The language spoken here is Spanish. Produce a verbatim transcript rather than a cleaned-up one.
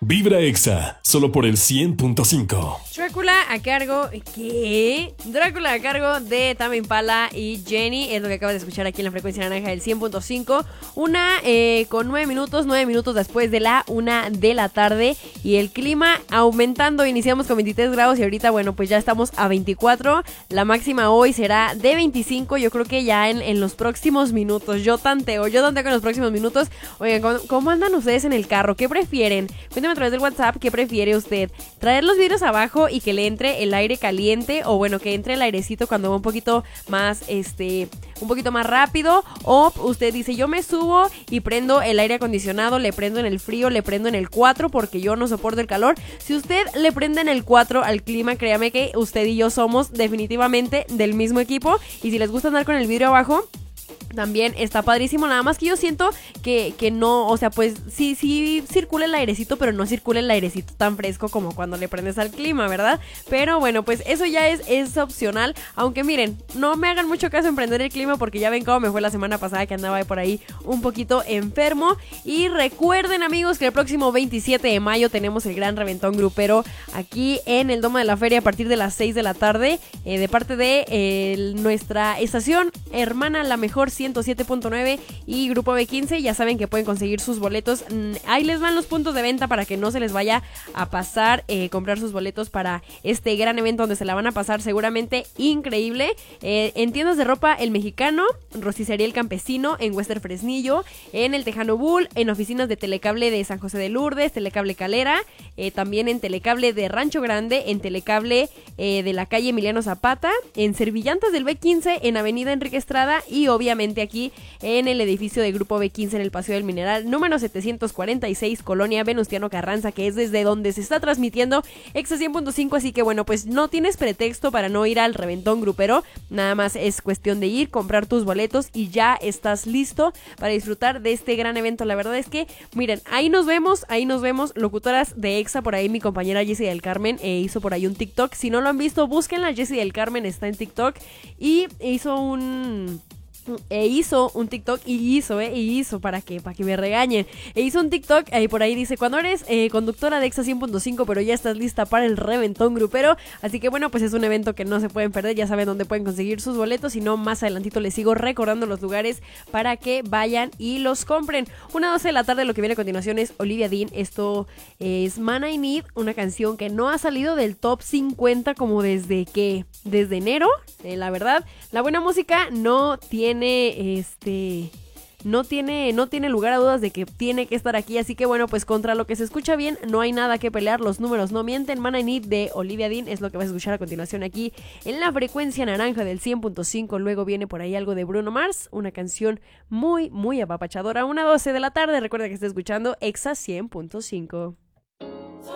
Vibra Exa, solo por el cien punto cinco. Drácula a cargo... ¿Qué? Drácula a cargo de Tame Impala y Jenny. Es lo que acabas de escuchar aquí en la frecuencia naranja del cien punto cinco. Una eh, con nueve minutos, nueve minutos después de la una de la tarde. Y el clima aumentando. Iniciamos con veintitrés grados y ahorita, bueno, pues ya estamos a veinticuatro. La máxima hoy será de veinticinco. Yo creo que ya en, en los próximos minutos. Yo tanteo, yo tanteo en los próximos minutos. Oigan, ¿cómo, cómo andan ustedes en el carro? ¿Qué prefieren? Cuéntame a través del WhatsApp, ¿qué prefiere usted? ¿Traer los vidrios abajo y que le entre el aire caliente? O bueno, que entre el airecito cuando va un poquito más, este, un poquito más rápido. O usted dice, yo me subo y prendo el aire acondicionado, le prendo en el frío, le prendo en el cuatro porque yo no soporto el calor. Si usted le prende en el cuatro al clima, créame que usted y yo somos definitivamente del mismo equipo. Y si les gusta andar con el vidrio abajo, también está padrísimo, nada más que yo siento que, que no, o sea, pues sí, sí circula el airecito, pero no circula el airecito tan fresco como cuando le prendes al clima, ¿verdad? Pero bueno, pues eso ya es, es opcional, aunque miren, no me hagan mucho caso en prender el clima porque ya ven cómo me fue la semana pasada que andaba por ahí un poquito enfermo. Y recuerden, amigos, que el próximo veintisiete de mayo tenemos el gran reventón grupero aquí en el Domo de la Feria a partir de las seis de la tarde, eh, de parte de eh, nuestra estación hermana, la mejor ciento siete punto nueve y Grupo B quince. Ya saben que pueden conseguir sus boletos. Ahí les van los puntos de venta para que no se les vaya a pasar eh, comprar sus boletos para este gran evento donde se la van a pasar seguramente increíble. Eh, en tiendas de ropa El Mexicano, Rosticería El Campesino, en Wester Fresnillo, en el Tejano Bull, en oficinas de Telecable de San José de Lourdes, Telecable Calera, eh, también en Telecable de Rancho Grande, en Telecable eh, de la calle Emiliano Zapata, en Servillantas del B quince, en Avenida Enrique Estrada y obviamente aquí en el edificio de Grupo B quince en el Paseo del Mineral, número setecientos cuarenta y seis, Colonia Venustiano Carranza, que es desde donde se está transmitiendo Exa cien punto cinco. Así que bueno, pues no tienes pretexto para no ir al reventón grupero, nada más es cuestión de ir, comprar tus boletos y ya estás listo para disfrutar de este gran evento. La verdad es que, miren, ahí nos vemos, ahí nos vemos, locutoras de Exa, por ahí mi compañera Jessie del Carmen eh, hizo por ahí un TikTok. Si no lo han visto, búsquenla, Jessie del Carmen está en TikTok y hizo un... E hizo un TikTok y hizo, eh, y hizo, ¿para qué? Para que me regañen. E hizo un TikTok y eh, por ahí dice, cuando eres eh, conductora de Exa cien punto cinco, pero ya estás lista para el reventón grupero. Así que bueno, pues es un evento que no se pueden perder, ya saben dónde pueden conseguir sus boletos. Si no, más adelantito les sigo recordando los lugares para que vayan y los compren. Una doce de la tarde, lo que viene a continuación es Olivia Dean. Esto es Man I Need, una canción que no ha salido del top cincuenta como desde que, desde enero, eh, la verdad. La buena música no tiene Tiene, este, no tiene, no tiene lugar a dudas de que tiene que estar aquí, así que bueno, pues contra lo que se escucha bien, no hay nada que pelear, los números no mienten. Man I Need de Olivia Dean es lo que vas a escuchar a continuación aquí en la frecuencia naranja del cien punto cinco, luego viene por ahí algo de Bruno Mars, una canción muy, muy apapachadora, una doce de la tarde, recuerda que está escuchando Exa cien punto cinco.